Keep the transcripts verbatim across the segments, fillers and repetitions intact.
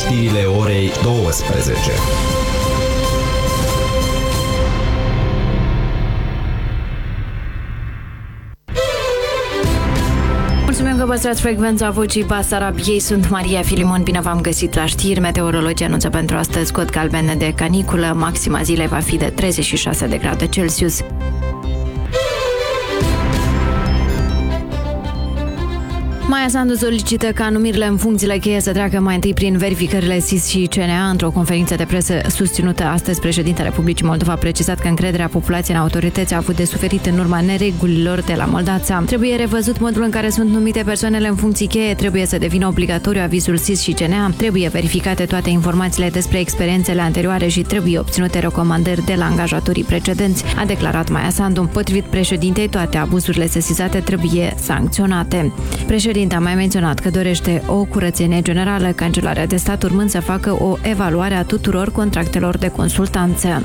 știrile orei douăsprezece. Mulțumim că păstrați frecvența Vocii Basarabiei. Sunt Maria Filimon, bine v-am găsit la știri. Meteorologii anunță pentru astăzi cod galben de caniculă. Maxima zilei va fi de treizeci și șase de grade Celsius. Maia Sandu solicită ca numirile în funcțiile cheie să treacă mai întâi prin verificările S I S și C N A. Într-o conferință de presă susținută astăzi, președintele Republicii Moldova a precizat că încrederea populației în autorități a avut de suferit în urma neregulilor de la Moldața. Trebuie revăzut modul în care sunt numite persoanele în funcții cheie, trebuie să devină obligatoriu avizul S I S și C N A, trebuie verificate toate informațiile despre experiențele anterioare și trebuie obținute recomandări de la angajatorii precedenți, a declarat Maia Sandu. Potrivit președintei, toate abuzurile sesizate trebuie sancționate. Președinte a mai menționat că dorește o curățenie generală, Cancelarea de Stat urmând să facă o evaluare a tuturor contractelor de consultanță.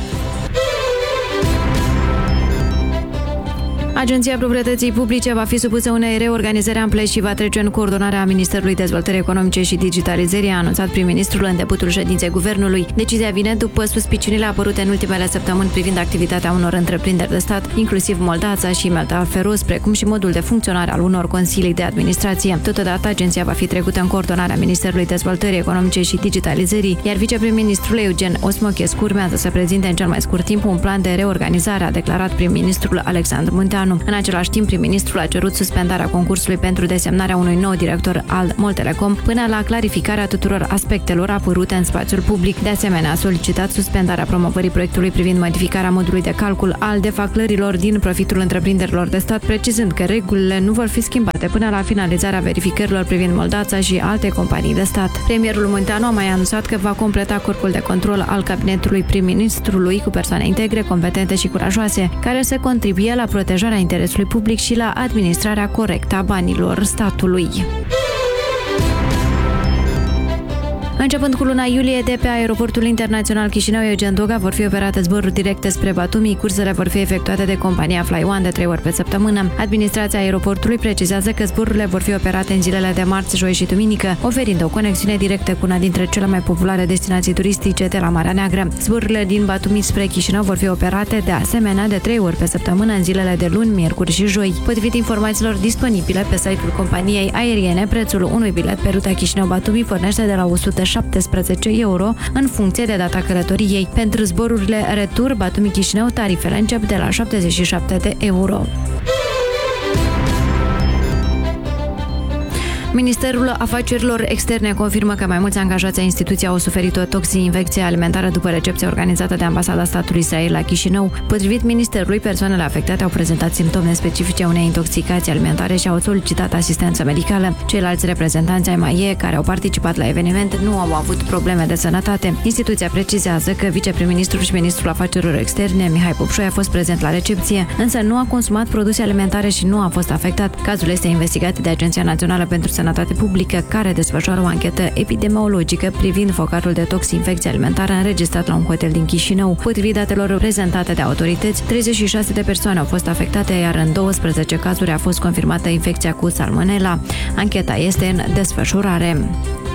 Agenția Proprietății Publice va fi supusă unei reorganizări ample și va trece în coordonarea Ministerului Dezvoltării Economice și Digitalizării, a anunțat prim-ministrul în debutul ședinței guvernului. Decizia vine după suspiciunile apărute în ultimele săptămâni privind activitatea unor întreprinderi de stat, inclusiv Moldața și Metal Feroz, precum și modul de funcționare al unor consilii de administrație. Totodată, agenția va fi trecută în coordonarea Ministerului Dezvoltării Economice și Digitalizării, iar viceprim-ministrul Eugen Osmochescu urmează să prezinte în cel mai scurt timp un plan de reorganizare, a declarat prim-ministrul Alexandru Munteanu. În același timp, prim-ministrul a cerut suspendarea concursului pentru desemnarea unui nou director al Moltelecom până la clarificarea tuturor aspectelor apărute în spațiul public. De asemenea, a solicitat suspendarea promovării proiectului privind modificarea modului de calcul al defaclărilor din profitul întreprinderilor de stat, precizând că regulile nu vor fi schimbate până la finalizarea verificărilor privind Moldața și alte companii de stat. Premierul Munteanu a mai anunțat că va completa corpul de control al cabinetului prim-ministrului cu persoane integre, competente și curajoase, care să contribuie la protejarea interesului public și la administrarea corectă a banilor statului. Începând cu luna iulie, de pe aeroportul internațional Chișinău Eugen Doga vor fi operate zboruri directe spre Batumi. Cursele vor fi efectuate de compania Fly One de trei ori pe săptămână. Administrația aeroportului precizează că zborurile vor fi operate în zilele de marți, joi și duminică, oferind o conexiune directă cu una dintre cele mai populare destinații turistice de la Marea Neagră. Zborurile din Batumi spre Chișinău vor fi operate de asemenea de trei ori pe săptămână în zilele de luni, miercuri și joi. Potrivit informațiilor disponibile pe site-ul companiei aeriene, prețul unui bilet pe ruta Chișinău-Batumi pornește de la o sută șaptesprezece euro în funcție de data călătoriei. Pentru zborurile retur Batumi-Chișinău, tarifele încep de la șaptezeci și șapte de euro. Ministerul Afacerilor Externe confirmă că mai mulți angajați ai instituției au suferit o toxi-infecție alimentară după recepția organizată de Ambasada statului Israel la Chișinău. Potrivit ministerului, persoanele afectate au prezentat simptome specifice unei intoxicații alimentare și au solicitat asistență medicală. Ceilalți reprezentanți ai M A I E care au participat la eveniment nu au avut probleme de sănătate. Instituția precizează că viceprim-ministrul și ministrul Afacerilor Externe, Mihai Popșoi, a fost prezent la recepție, însă nu a consumat produse alimentare și nu a fost afectat. Cazul este investigat de Agenția Națională pentru Sănătate Publică, care desfășoară o anchetă epidemiologică privind focarul de toxi-infecție alimentară înregistrat la un hotel din Chișinău. Potrivit datelor prezentate de autorități, treizeci și șase de persoane au fost afectate, iar în douăsprezece cazuri a fost confirmată infecția cu salmonella. Ancheta este în desfășurare.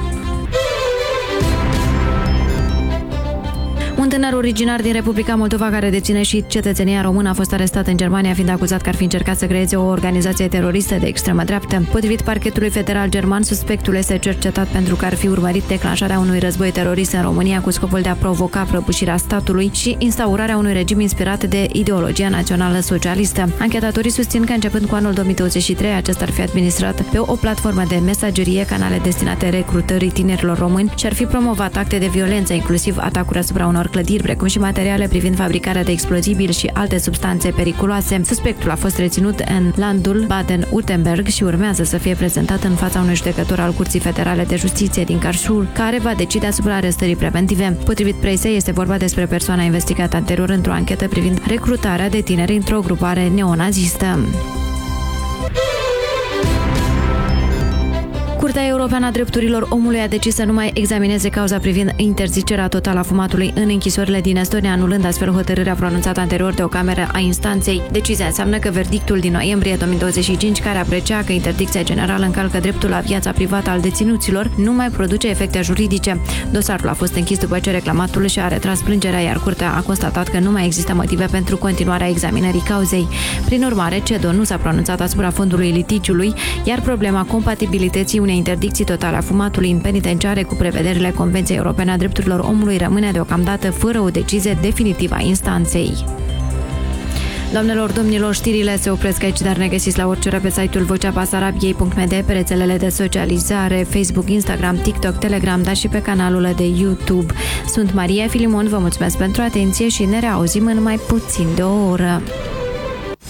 Un tânăr originar din Republica Moldova care deține și cetățenia română a fost arestat în Germania, fiind acuzat că ar fi încercat să creeze o organizație teroristă de extremă dreaptă. Potrivit parchetului federal german, suspectul este cercetat pentru că ar fi urmărit declanșarea unui război terorist în România cu scopul de a provoca prăbușirea statului și instaurarea unui regim inspirat de ideologia națională socialistă. Anchetatorii susțin că începând cu anul două mii douăzeci și trei, acesta ar fi administrat pe o platformă de mesagerie canale destinate recrutării tinerilor români și ar fi promovat acte de violență, inclusiv atacuri asupra unor clădiri, precum și materiale privind fabricarea de explozibili și alte substanțe periculoase. Suspectul a fost reținut în landul Baden-Württemberg și urmează să fie prezentat în fața unui judecător al Curții Federale de Justiție din Karlsruhe, care va decide asupra arestării preventive. Potrivit presei, este vorba despre persoana investigată anterior într-o anchetă privind recrutarea de tineri într-o grupare neonazistă. Curtea Europeană a Drepturilor Omului a decis să nu mai examineze cauza privind interzicerea totală a fumatului în închisorile din Estonia, anulând astfel hotărârea pronunțată anterior de o cameră a instanței. Decizia înseamnă că verdictul din noiembrie două mii douăzeci și cinci, care aprecia că interdicția generală încalcă dreptul la viața privată al deținuților, nu mai produce efecte juridice. Dosarul a fost închis după ce reclamatul și-a retras plângerea, iar Curtea a constatat că nu mai există motive pentru continuarea examinării cauzei. Prin urmare, C E D O nu s-a pronunțat asupra fondului litigiului, iar problema compatibilității unei interdicții totale a fumatului în penitenciare cu prevederile Convenției Europene a Drepturilor Omului rămâne deocamdată fără o decizie definitivă a instanței. Doamnelor, domnilor, știrile se opresc aici, dar ne găsiți la orice oră pe site-ul vocea basarabiei punct m d, pe rețelele de socializare, Facebook, Instagram, TikTok, Telegram, dar și pe canalul de YouTube. Sunt Maria Filimon, vă mulțumesc pentru atenție și ne reauzim în mai puțin de o oră.